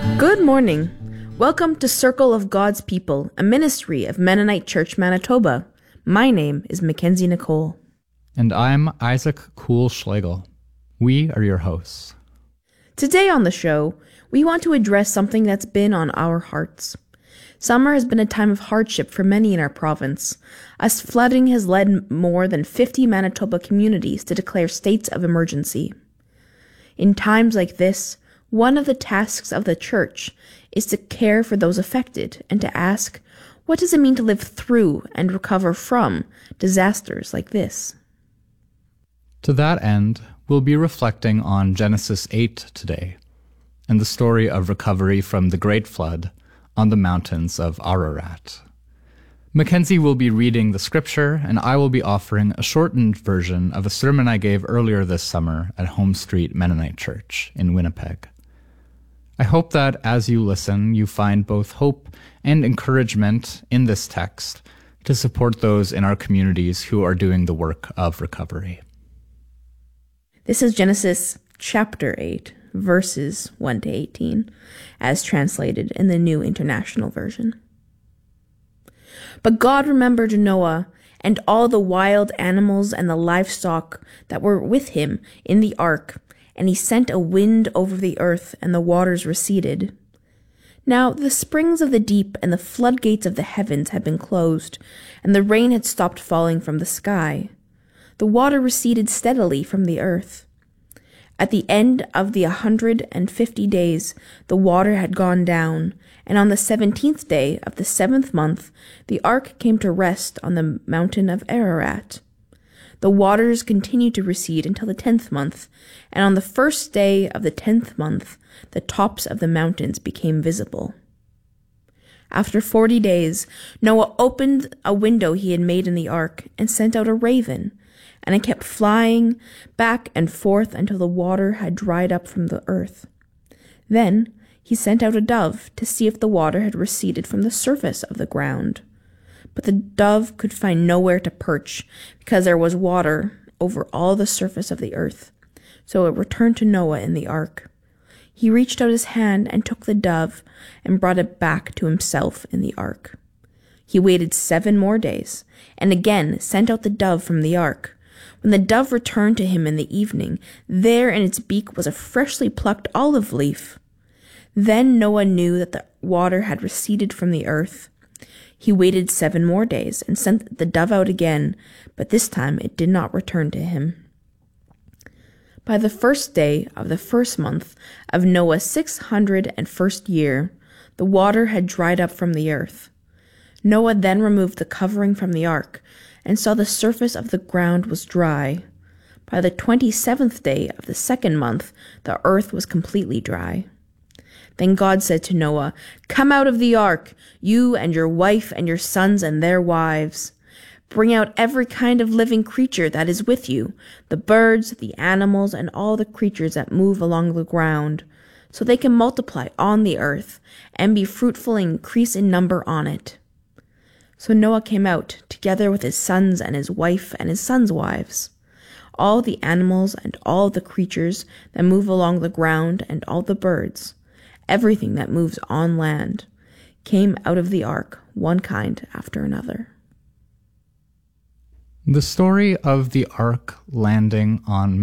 Good morning. Welcome to Circle of God's People, a ministry of Mennonite Church, Manitoba. My name is Mackenzie Nicole. And I'm Isaac Kuhl-Schlegel. We are your hosts. Today on the show, we want to address something that's been on our hearts. Summer has been a time of hardship for many in our province, as flooding has led more than 50 Manitoba communities to declare states of emergency. In times like this, one of the tasks of the church is to care for those affected and to ask, what does it mean to live through and recover from disasters like this? To that end, we'll be reflecting on Genesis 8 today, and the story of recovery from the Great Flood on the mountains of Ararat. Mackenzie will be reading the scripture, and I will be offering a shortened version of a sermon I gave earlier this summer at Home Street Mennonite Church in Winnipeg. I hope that as you listen, you find both hope and encouragement in this text to support those in our communities who are doing the work of recovery. This is Genesis chapter 8, verses 1 to 18, as translated in the New International Version. But God remembered Noah and all the wild animals and the livestock that were with him in the ark, and he sent a wind over the earth, and the waters receded. Now the springs of the deep and the floodgates of the heavens had been closed, and the rain had stopped falling from the sky. The water receded steadily from the earth. At the end of the 150 days, the water had gone down, and on the 17th day of the 7th month, the ark came to rest on the mountain of Ararat. The waters continued to recede until the 10th month, and on the first day of the 10th month, the tops of the mountains became visible. After 40 days, Noah opened a window he had made in the ark and sent out a raven, and it kept flying back and forth until the water had dried up from the earth. Then he sent out a dove to see if the water had receded from the surface of the ground. But the dove could find nowhere to perch, because there was water over all the surface of the earth. So it returned to Noah in the ark. He reached out his hand and took the dove and brought it back to himself in the ark. He waited 7 more days, and again sent out the dove from the ark. When the dove returned to him in the evening, there in its beak was a freshly plucked olive leaf. Then Noah knew that the water had receded from the earth. He waited 7 more days and sent the dove out again, but this time it did not return to him. By the first day of the 1st month of Noah's 601st year, the water had dried up from the earth. Noah then removed the covering from the ark and saw the surface of the ground was dry. By the 27th day of the 2nd month, the earth was completely dry. Then God said to Noah, "Come out of the ark, you and your wife and your sons and their wives. Bring out every kind of living creature that is with you, the birds, the animals, and all the creatures that move along the ground, so they can multiply on the earth and be fruitful and increase in number on it." So Noah came out, together with his sons and his wife and his sons' wives. All the animals and all the creatures that move along the ground and all the birds, everything that moves on land, came out of the ark, one kind after another. The story of the ark landing on